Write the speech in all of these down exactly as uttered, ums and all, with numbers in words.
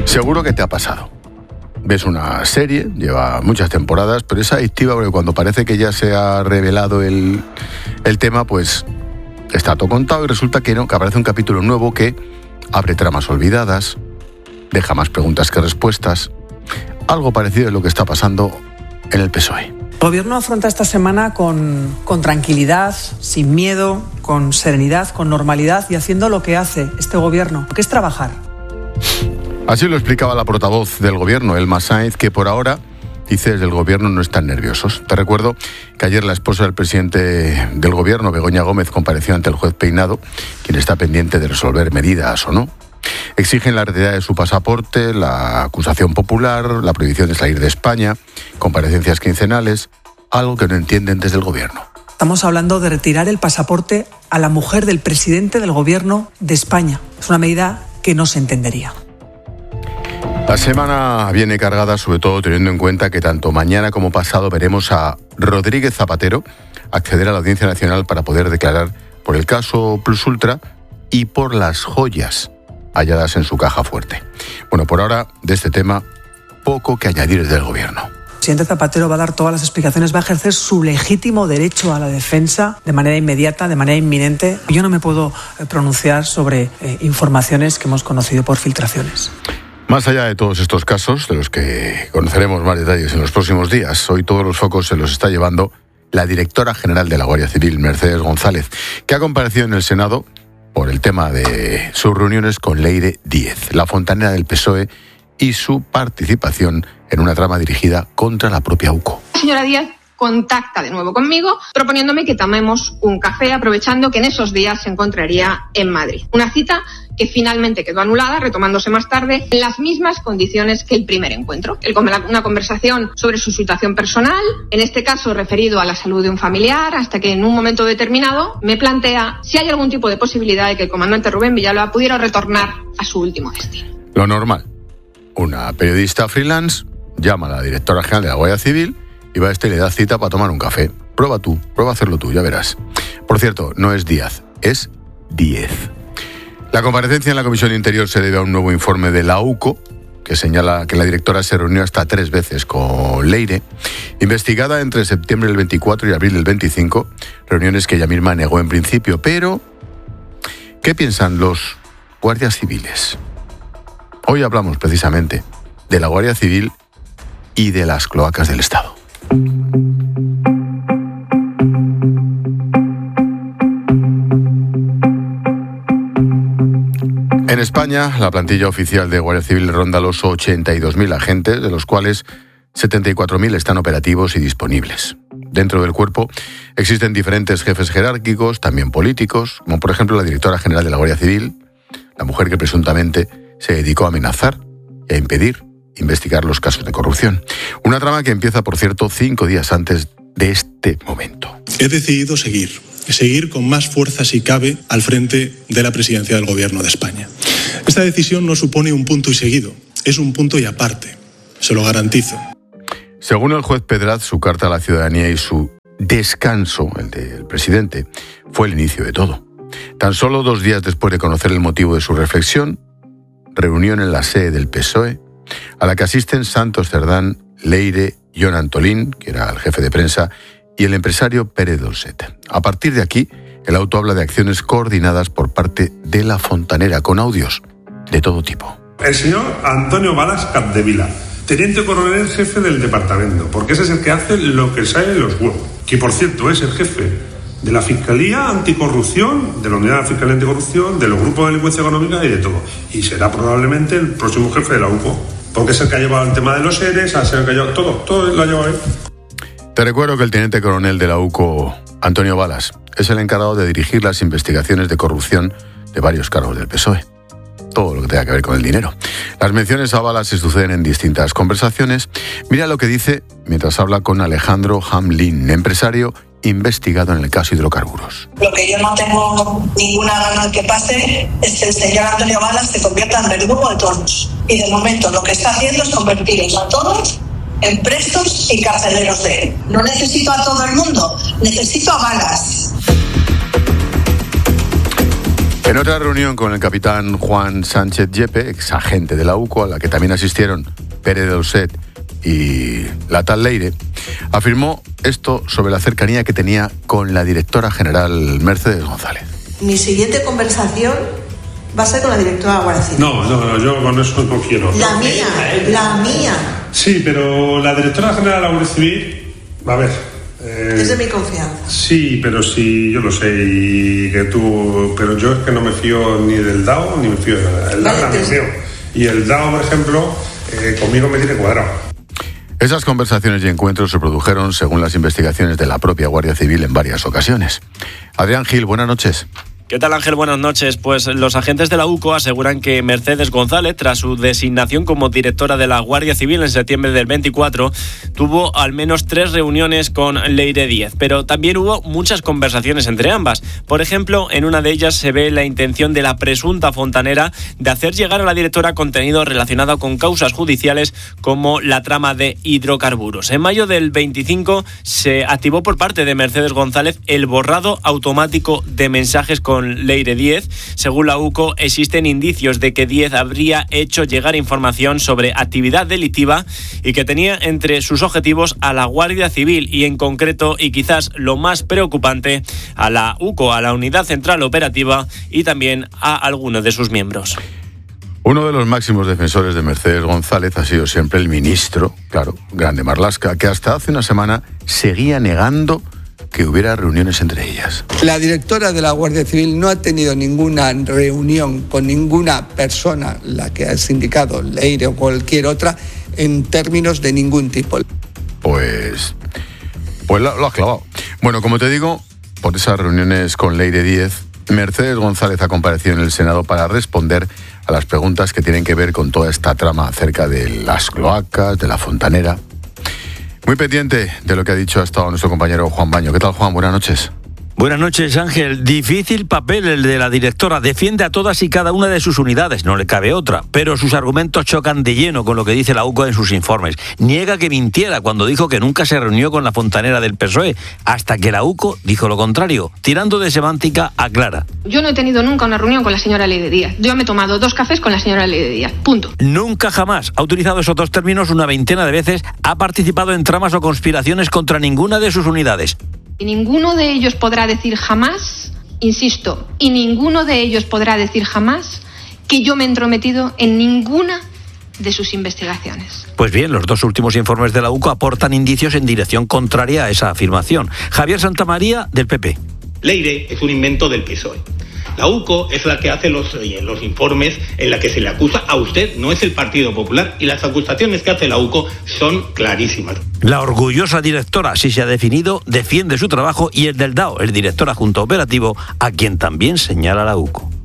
Seguro que te ha pasado. Ves una serie, lleva muchas temporadas, pero es adictiva porque cuando parece que ya se ha revelado el, el tema, pues está todo contado y resulta que no, que aparece un capítulo nuevo que abre tramas olvidadas, deja más preguntas que respuestas. Algo parecido es lo que está pasando en el P S O E. El Gobierno afronta esta semana con, con tranquilidad, sin miedo, con serenidad, con normalidad y haciendo lo que hace este Gobierno, que es trabajar. Así lo explicaba la portavoz del Gobierno, Elma Sainz, que por ahora, dice, desde el Gobierno no están nerviosos. Te recuerdo que ayer la esposa del presidente del Gobierno, Begoña Gómez, compareció ante el juez Peinado, quien está pendiente de resolver medidas o no. Exigen la retirada de su pasaporte, la acusación popular, la prohibición de salir de España, comparecencias quincenales, algo que no entienden desde el Gobierno. Estamos hablando de retirar el pasaporte a la mujer del presidente del Gobierno de España. Es una medida que no se entendería. La semana viene cargada, sobre todo teniendo en cuenta que tanto mañana como pasado veremos a Rodríguez Zapatero acceder a la Audiencia Nacional para poder declarar por el caso Plus Ultra y por las joyas halladas en su caja fuerte. Bueno, por ahora, de este tema, poco que añadir desde el Gobierno. El presidente Zapatero va a dar todas las explicaciones, va a ejercer su legítimo derecho a la defensa de manera inmediata, de manera inminente. Yo no me puedo pronunciar sobre eh, informaciones que hemos conocido por filtraciones. Más allá de todos estos casos, de los que conoceremos más detalles en los próximos días, hoy todos los focos se los está llevando la directora general de la Guardia Civil, Mercedes González, que ha comparecido en el Senado por el tema de sus reuniones con Leire Díez, la fontanera del P S O E, y su participación en una trama dirigida contra la propia U C O. Señora Díez contacta de nuevo conmigo proponiéndome que tomemos un café, aprovechando que en esos días se encontraría en Madrid. Una cita que finalmente quedó anulada, retomándose más tarde, en las mismas condiciones que el primer encuentro. Una conversación sobre su situación personal, en este caso referido a la salud de un familiar, hasta que en un momento determinado me plantea si hay algún tipo de posibilidad de que el comandante Rubén Villalba pudiera retornar a su último destino. Lo normal. Una periodista freelance llama a la directora general de la Guardia Civil y va a este y le da cita para tomar un café. Prueba tú, prueba a hacerlo tú, ya verás. Por cierto, no es Díaz, es Díez. La comparecencia en la Comisión de Interior se debe a un nuevo informe de la U C O, que señala que la directora se reunió hasta tres veces con Leire, investigada entre septiembre del veinticuatro y abril del veinticinco, reuniones que ella misma negó en principio. Pero, ¿qué piensan los guardias civiles? Hoy hablamos precisamente de la Guardia Civil y de las cloacas del Estado. En España, la plantilla oficial de Guardia Civil ronda los ochenta y dos mil agentes, de los cuales setenta y cuatro mil están operativos y disponibles. Dentro del cuerpo existen diferentes jefes jerárquicos, también políticos, como por ejemplo la directora general de la Guardia Civil, la mujer que presuntamente se dedicó a amenazar y a impedir investigar los casos de corrupción. Una trama que empieza, por cierto, cinco días antes de este momento. He decidido seguir, seguir con más fuerza si cabe al frente de la presidencia del Gobierno de España. Esta decisión no supone un punto y seguido, es un punto y aparte, se lo garantizo. Según el juez Pedraz, su carta a la ciudadanía y su descanso, el del presidente, fue el inicio de todo. Tan solo dos días después de conocer el motivo de su reflexión, reunión en la sede del P S O E, a la que asisten Santos Cerdán, Leire, Jon Antolín, que era el jefe de prensa, y el empresario Pérez Dolcet. A partir de aquí, el auto habla de acciones coordinadas por parte de la fontanera, con audios de todo tipo. El señor Antonio Balas Capdevila, teniente coronel jefe del departamento, porque ese es el que hace lo que sale en los huevos, que por cierto es el jefe de la Fiscalía Anticorrupción, de la Unidad de Fiscalía Anticorrupción, de los grupos de delincuencia económica y de todo. Y será probablemente el próximo jefe de la U C O, porque es el que ha llevado el tema de los ERES, ha sido el que ha llevado todo, todo lo ha llevado él. Te recuerdo que el teniente coronel de la U C O, Antonio Balas, es el encargado de dirigir las investigaciones de corrupción de varios cargos del P S O E. Todo lo que tenga que ver con el dinero. Las menciones a Balas se suceden en distintas conversaciones. Mira lo que dice mientras habla con Alejandro Hamlin, empresario investigado en el caso hidrocarburos. Lo que yo no tengo ninguna gana que pase es que el señor Antonio Balas se convierta en verdugo de todos. Y de momento lo que está haciendo es convertirlos a todos en prestos y carceleros de él. No necesito a todo el mundo, necesito a Balas. En En otra reunión con el capitán Juan Sánchez Yepe, ex agente de la U C O, a la que también asistieron Pérez Dauset y la tal Leire, afirmó esto sobre la cercanía que tenía con la directora general Mercedes González. Mi siguiente conversación va a ser con la directora de la Guardia Civil. No, no, no, yo con eso no quiero. La no. mía, la mía. Sí, pero la directora general de la Guardia Civil, a ver... Eh, es de mi confianza. Sí, pero sí, yo lo sé, y que tú... Pero yo es que no me fío ni del D A O, ni me fío de nada. El vale, D A O no me fío. Y el D A O, por ejemplo, eh, conmigo me tiene cuadrado. Esas conversaciones y encuentros se produjeron según las investigaciones de la propia Guardia Civil en varias ocasiones. Adrián Gil, buenas noches. ¿Qué tal, Ángel? Buenas noches. Pues los agentes de la U C O aseguran que Mercedes González, tras su designación como directora de la Guardia Civil en septiembre del veinticuatro, tuvo al menos tres reuniones con Leire Díez, pero también hubo muchas conversaciones entre ambas. Por ejemplo, en una de ellas se ve la intención de la presunta fontanera de hacer llegar a la directora contenido relacionado con causas judiciales como la trama de hidrocarburos. En mayo del veinticinco se activó por parte de Mercedes González el borrado automático de mensajes con Leire Díez. Según la U C O, existen indicios de que Díez habría hecho llegar información sobre actividad delictiva y que tenía entre sus objetivos a la Guardia Civil y en concreto, y quizás lo más preocupante, a la U C O, a la Unidad Central Operativa y también a algunos de sus miembros. Uno de los máximos defensores de Mercedes González ha sido siempre el ministro, claro, Grande Marlaska, que hasta hace una semana seguía negando que hubiera reuniones entre ellas. La directora de la Guardia Civil no ha tenido ninguna reunión con ninguna persona, la que has indicado, Leire o cualquier otra, en términos de ningún tipo. Pues, pues lo, lo has clavado. Bueno, como te digo, por esas reuniones con Leire Díez, Mercedes González ha comparecido en el Senado para responder a las preguntas que tienen que ver con toda esta trama acerca de las cloacas, de la fontanera. Muy pendiente de lo que ha dicho hasta nuestro compañero Juan Baño. ¿Qué tal, Juan? Buenas noches. Buenas noches, Ángel. Difícil papel el de la directora. Defiende a todas y cada una de sus unidades, no le cabe otra. Pero sus argumentos chocan de lleno con lo que dice la U C O en sus informes. Niega que mintiera cuando dijo que nunca se reunió con la fontanera del P S O E, hasta que la U C O dijo lo contrario. Tirando de semántica, aclara. Yo no he tenido nunca una reunión con la señora Leire Díez. Yo me he tomado dos cafés con la señora Leire Díez. Punto. Nunca jamás. Ha utilizado esos dos términos una veintena de veces. Ha participado en tramas o conspiraciones contra ninguna de sus unidades. Y ninguno de ellos podrá decir jamás, insisto, y ninguno de ellos podrá decir jamás que yo me he entrometido en ninguna de sus investigaciones. Pues bien, los dos últimos informes de la U C O aportan indicios en dirección contraria a esa afirmación. Javier Santamaría, del P P. Leire es un invento del P S O E. La U C O es la que hace los, los informes en la que se le acusa a usted, no es el Partido Popular, y las acusaciones que hace la U C O son clarísimas. La orgullosa directora, así se ha definido, defiende su trabajo y el del D A O, el director adjunto operativo, a quien también señala la U C O.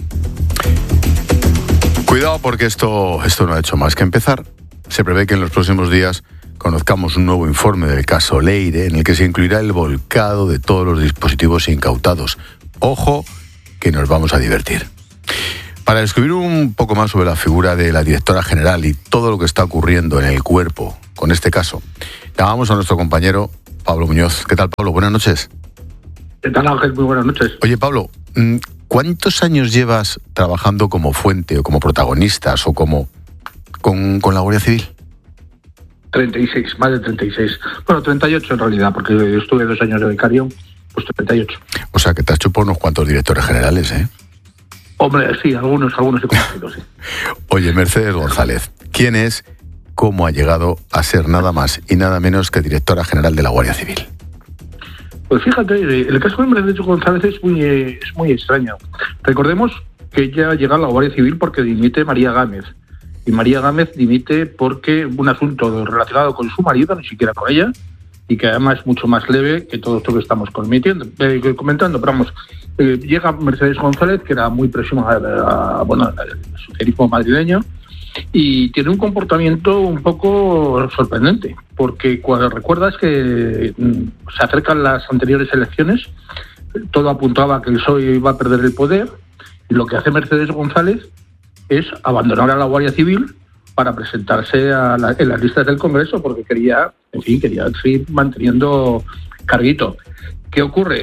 Cuidado porque esto, esto no ha hecho más que empezar. Se prevé que en los próximos días conozcamos un nuevo informe del caso Leire en el que se incluirá el volcado de todos los dispositivos incautados. Ojo, que nos vamos a divertir. Para descubrir un poco más sobre la figura de la directora general y todo lo que está ocurriendo en el cuerpo con este caso, llamamos a nuestro compañero Pablo Muñoz. ¿Qué tal, Pablo? Buenas noches. ¿Qué tal, Ángel? Muy buenas noches. Oye, Pablo, ¿cuántos años llevas trabajando como fuente o como protagonistas o como con, con la Guardia Civil? treinta y seis, más de treinta y seis. Bueno, treinta y ocho en realidad, porque yo estuve dos años de becario, pues treinta y ocho. O sea, que te has chupado unos cuantos directores generales, ¿eh? Hombre, sí, algunos, algunos he conocido, sí. Oye, Mercedes González, ¿quién es, cómo ha llegado a ser nada más y nada menos que directora general de la Guardia Civil? Pues fíjate, el caso de Mercedes González es muy, es muy extraño. Recordemos que ella llega a la Guardia Civil porque dimite María Gámez. Y María Gámez dimite porque un asunto relacionado con su marido, ni siquiera con ella, y que además es mucho más leve que todo esto que estamos cometiendo, eh, comentando. Pero vamos, eh, llega Mercedes González, que era muy próxima a, a, bueno, al socialismo madrileño, y tiene un comportamiento un poco sorprendente, porque cuando recuerdas que se acercan las anteriores elecciones, todo apuntaba a que el P S O E iba a perder el poder, y lo que hace Mercedes González es abandonar a la Guardia Civil para presentarse a la, en las listas del Congreso, porque quería, en fin, quería seguir manteniendo carguito. ¿Qué ocurre?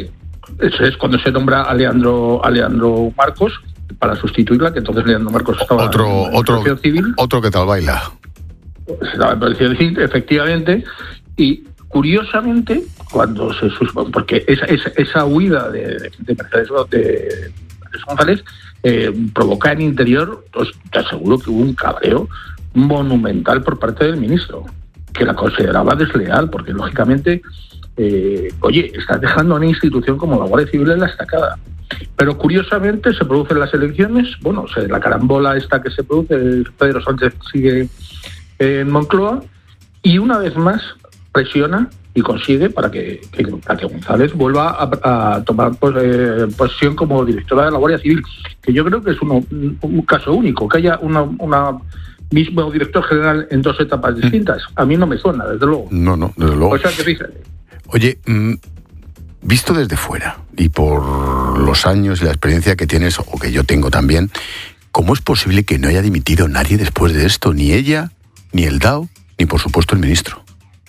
Eso es cuando se nombra a Leandro, a Leandro Marcos para sustituirla, que entonces Leandro Marcos estaba otro, en, en otro, protección civil. Otro que tal baila. Estaba en protección civil, efectivamente, y curiosamente, cuando se suspone, porque esa, esa, esa huida de, de Mercedes de, de Mercedes González eh, provoca en interior, pues, te aseguro que hubo un cabreo monumental por parte del ministro, que la consideraba desleal, porque lógicamente, eh, oye, estás dejando una institución como la Guardia Civil en la estacada. Pero curiosamente se producen las elecciones, bueno, se, la carambola esta que se produce, Pedro Sánchez sigue en Moncloa, y una vez más presiona y consigue para que, que, para que González vuelva a, a tomar pues, eh, posición como directora de la Guardia Civil, que yo creo que es uno, un, un caso único, que haya una, una mismo director general en dos etapas distintas. A mí no me suena, desde luego. No, no, desde luego. O sea, que fíjate. Oye, mmm, visto desde fuera y por los años y la experiencia que tienes, o que yo tengo también, ¿cómo es posible que no haya dimitido nadie después de esto? Ni ella, ni el D A O, ni por supuesto el ministro.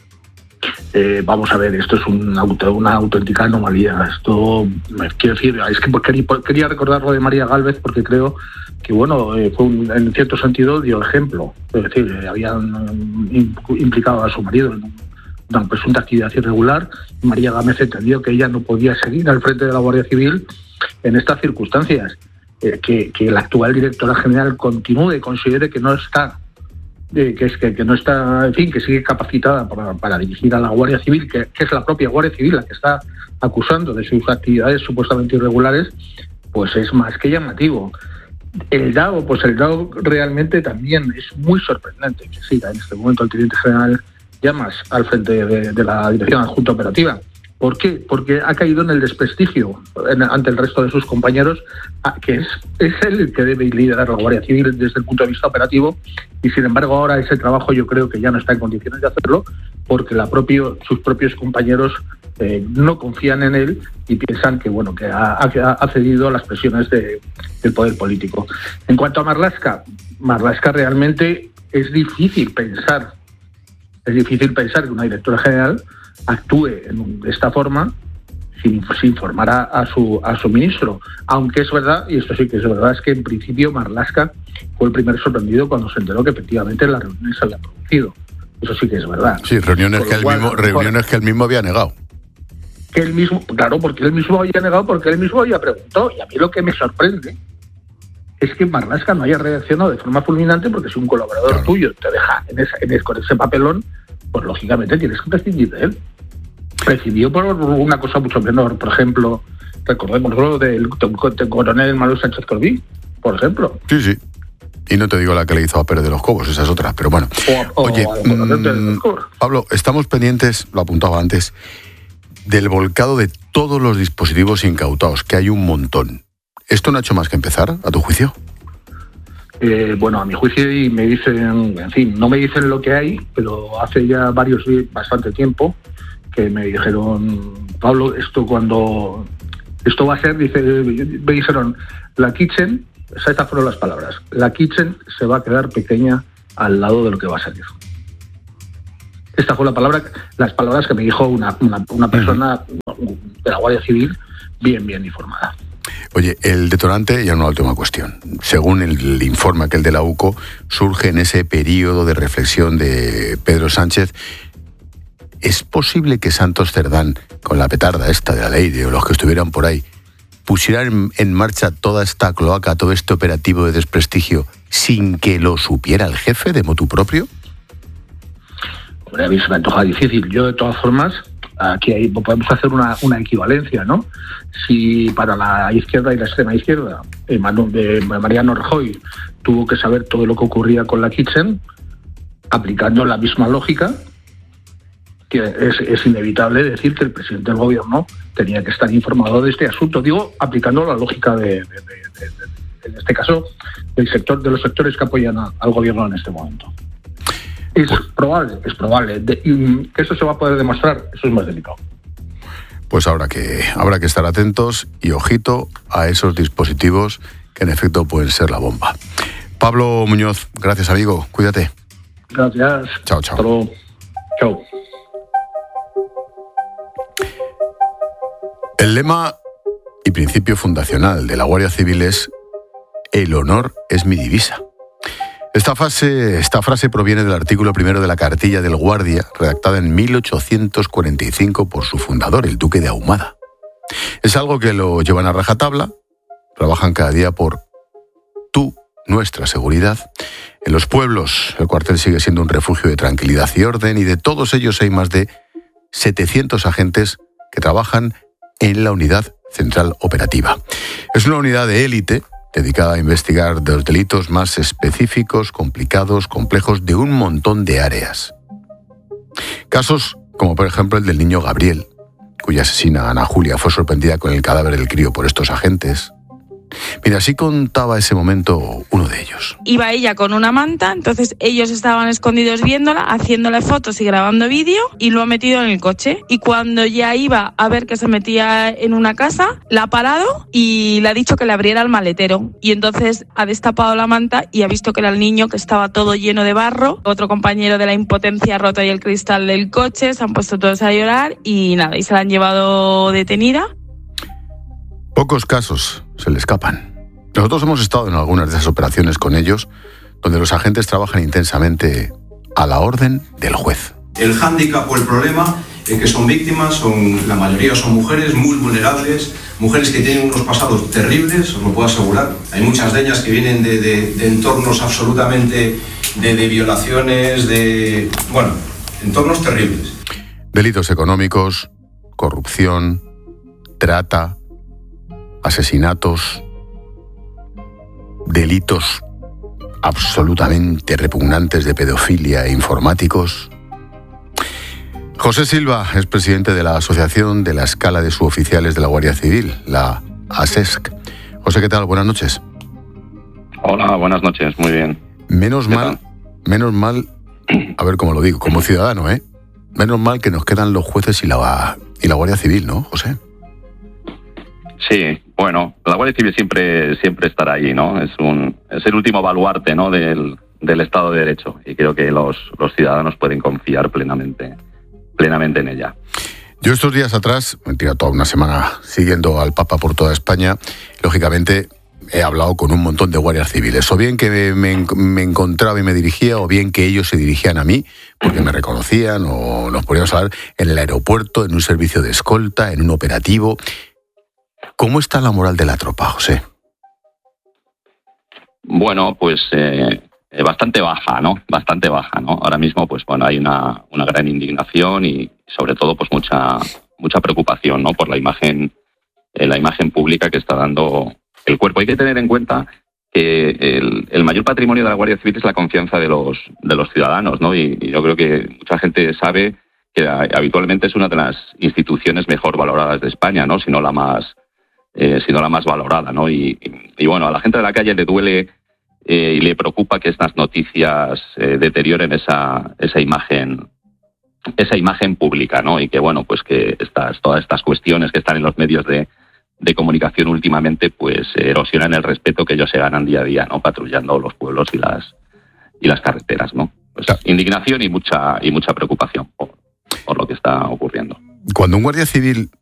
Eh, vamos a ver, esto es un auto, una auténtica anomalía. Esto, quiero decir, es que quería, quería recordar lo de María Gálvez, porque creo que, bueno, eh, fue un, en cierto sentido dio ejemplo. Es decir, eh, habían um, implicado a su marido en una presunta actividad irregular. María Gámez entendió que ella no podía seguir al frente de la Guardia Civil en estas circunstancias. Eh, que, que la actual directora general continúe y considere que no está De que es que, que no está, en fin, que sigue capacitada para, para dirigir a la Guardia Civil, que, que es la propia Guardia Civil la que está acusando de sus actividades supuestamente irregulares, pues es más que llamativo. El D A O, pues el D A O realmente también es muy sorprendente que siga en este momento el teniente general Llamas al frente de, de la Dirección Adjunta Operativa. ¿Por qué? Porque ha caído en el desprestigio en, ante el resto de sus compañeros, a, que es, es él el que debe liderar la Guardia Civil desde el punto de vista operativo, y sin embargo ahora ese trabajo yo creo que ya no está en condiciones de hacerlo, porque la propio, sus propios compañeros eh, no confían en él y piensan que bueno que ha, ha cedido a las presiones de, del poder político. En cuanto a Marlaska, Marlaska realmente es difícil pensar, es difícil pensar que una directora general actúe de esta forma sin, sin informar a, a, su, a su ministro. Aunque es verdad, y esto sí que es verdad, es que en principio Marlaska fue el primer sorprendido cuando se enteró que efectivamente las reuniones se habían producido. Eso sí que es verdad. Sí, reuniones, que, cual, él mismo, reuniones que él mismo había negado. Que él mismo, claro, porque él mismo había negado, porque él mismo había preguntado. Y a mí lo que me sorprende es que Marlaska no haya reaccionado de forma fulminante, porque si un colaborador claro. tuyo te deja en esa, en ese, con ese papelón, pues lógicamente tienes que prescindir de él. Recibió por una cosa mucho menor, por ejemplo, recordemos lo del coronel Manuel Sánchez Corbí, por ejemplo. Sí, sí. Y no te digo la que le hizo a Pérez de los Cobos, esa es otra, pero bueno. O, Oye, o mmm, de los Cobos. Pablo, estamos pendientes, lo apuntaba antes, del volcado de todos los dispositivos incautados, que hay un montón. ¿Esto no ha hecho más que empezar, a tu juicio? Eh, bueno, a mi juicio, y me dicen, en fin, no me dicen lo que hay, pero hace ya varios, bastante tiempo, que me dijeron, Pablo, esto cuando, esto va a ser, dice, me dijeron, la kitchen, estas fueron las palabras, la kitchen se va a quedar pequeña al lado de lo que va a salir. Esta fue la palabra, las palabras que me dijo una, una, una persona de la Guardia Civil bien, bien informada. Oye, el detonante, ya una última cuestión. Según el informe aquel de la U C O, surge en ese periodo de reflexión de Pedro Sánchez. ¿Es posible que Santos Cerdán, con la petarda esta de la ley, o los que estuvieran por ahí, pusieran en marcha toda esta cloaca, todo este operativo de desprestigio, sin que lo supiera el jefe de motu propio? Hombre, a mí se me antoja difícil. Yo, de todas formas, aquí hay, podemos hacer una, una equivalencia, ¿no? Si para la izquierda y la extrema izquierda, eh, Manu, de Mariano Rajoy tuvo que saber todo lo que ocurría con la Kitchen, aplicando la misma lógica, que es, es inevitable decir que el presidente del gobierno tenía que estar informado de este asunto. Digo, aplicando la lógica de, de, de, de, de en este caso, del sector, de los sectores que apoyan a, al gobierno en este momento. Es probable, es probable. De, y que eso se va a poder demostrar, eso es más delicado. Pues habrá que, habrá que estar atentos y ojito a esos dispositivos que en efecto pueden ser la bomba. Pablo Muñoz, gracias amigo, cuídate. Gracias. Chao, chao. Hasta luego. Chao. El lema y principio fundacional de la Guardia Civil es «El honor es mi divisa». Esta frase, esta frase proviene del artículo primero de la Cartilla del Guardia, redactada en mil ochocientos cuarenta y cinco por su fundador, el duque de Ahumada. Es algo que lo llevan a rajatabla, trabajan cada día por tu, nuestra seguridad. En los pueblos, el cuartel sigue siendo un refugio de tranquilidad y orden, y de todos ellos hay más de setecientos agentes que trabajan en la unidad central operativa. Es una unidad de élite dedicada a investigar los delitos más específicos, complicados, complejos, de un montón de áreas. Casos como por ejemplo el del niño Gabriel, cuya asesina Ana Julia fue sorprendida con el cadáver del crío por estos agentes. Mira, así contaba ese momento uno de ellos. Iba ella con una manta, entonces ellos estaban escondidos viéndola, haciéndole fotos y grabando vídeo, y lo ha metido en el coche. Y cuando ya iba a ver que se metía en una casa, la ha parado y le ha dicho que le abriera el maletero. Y entonces ha destapado la manta y ha visto que era el niño, que estaba todo lleno de barro. Otro compañero de la impotencia ha roto ahí el cristal del coche, se han puesto todos a llorar y nada, y se la han llevado detenida. Pocos casos se le escapan. Nosotros hemos estado en algunas de esas operaciones con ellos, donde los agentes trabajan intensamente a la orden del juez. El hándicap o el problema es que son víctimas, son, la mayoría son mujeres muy vulnerables, mujeres que tienen unos pasados terribles, os lo puedo asegurar. Hay muchas de ellas que vienen de, de, de entornos absolutamente de, de violaciones, de... bueno, entornos terribles. Delitos económicos, corrupción, trata, asesinatos, delitos absolutamente repugnantes de pedofilia e informáticos. José Silva es presidente de la Asociación de la Escala de Suboficiales de la Guardia Civil, la ASESC. José, ¿qué tal? Buenas noches. Hola, buenas noches, muy bien. Menos mal, menos mal, a ver cómo lo digo, como ciudadano, ¿eh? Menos mal que nos quedan los jueces y la, y la Guardia Civil, ¿no, José? Sí, bueno, la Guardia Civil siempre siempre estará ahí, ¿no? Es un es el último baluarte, ¿no? del, del Estado de Derecho, y creo que los, los ciudadanos pueden confiar plenamente plenamente en ella. Yo estos días atrás, mentira, toda una semana siguiendo al Papa por toda España, lógicamente he hablado con un montón de guardias civiles, o bien que me, me, me encontraba y me dirigía, o bien que ellos se dirigían a mí, porque me reconocían, o nos poníamos a hablar en el aeropuerto, en un servicio de escolta, en un operativo. ¿Cómo está la moral de la tropa, José? Bueno, pues eh, bastante baja, ¿no? Bastante baja, ¿no? Ahora mismo, pues bueno, hay una, una gran indignación y sobre todo, pues mucha mucha preocupación, ¿no? Por la imagen eh, la imagen pública que está dando el cuerpo. Hay que tener en cuenta que el, el mayor patrimonio de la Guardia Civil es la confianza de los de los ciudadanos, ¿no? Y, y yo creo que mucha gente sabe que habitualmente es una de las instituciones mejor valoradas de España, ¿no? Si no la más Eh, sino la más valorada, ¿no? Y, y, y bueno, a la gente de la calle le duele eh, y le preocupa que estas noticias eh, deterioren esa esa imagen esa imagen pública, ¿no? Y que bueno, pues que estas todas estas cuestiones que están en los medios de, de comunicación últimamente, pues erosionan el respeto que ellos se ganan día a día, ¿no? Patrullando los pueblos y las y las carreteras, ¿no? Pues indignación y mucha y mucha preocupación por, por lo que está ocurriendo. Cuando un guardia civil